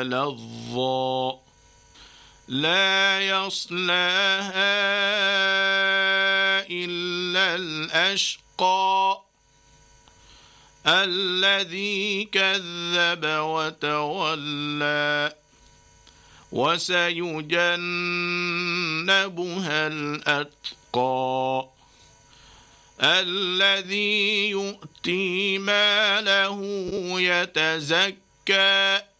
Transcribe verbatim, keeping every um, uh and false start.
لظى لا يصلاها إلا الأشقى الذي كذب وتولى وسيجنبها الأتقى الذي يؤتي ماله يتزكى